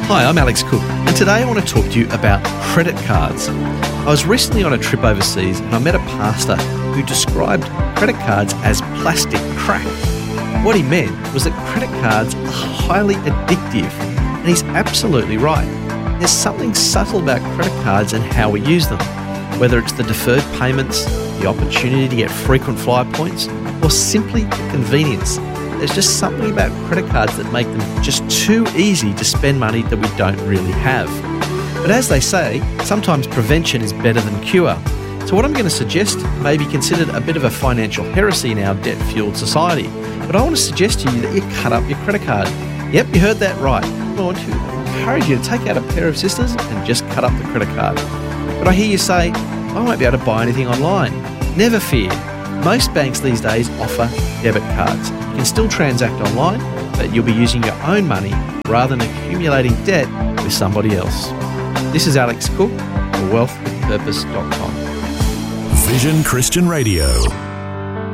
Hi, I'm Alex Cook, and today I want to talk to you about credit cards. I was recently on a trip overseas and I met a pastor who described credit cards as plastic crack. What he meant was that credit cards are highly addictive, and he's absolutely right. There's something subtle about credit cards and how we use them, whether it's the deferred payments, the opportunity to get frequent flyer points, or simply the convenience. There's just something about credit cards that make them just too easy to spend money that we don't really have. But as they say, sometimes prevention is better than cure. So what I'm going to suggest may be considered a bit of a financial heresy in our debt-fueled society. But I want to suggest to you that you cut up your credit card. Yep, you heard that right. I want to encourage you to take out a pair of scissors and just cut up the credit card. But I hear you say, I won't be able to buy anything online. Never fear. Most banks these days offer debit cards. You can still transact online, but you'll be using your own money rather than accumulating debt with somebody else. This is Alex Cook for wealthwithpurpose.com. Vision Christian Radio.